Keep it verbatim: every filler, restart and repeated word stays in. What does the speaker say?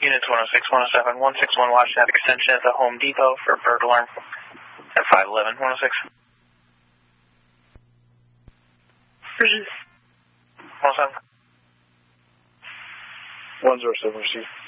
Units one oh six, one oh seven, one six one, watch that extension at the Home Depot for bird alarm at five eleven, one oh six. one oh seven. one oh seven, receive.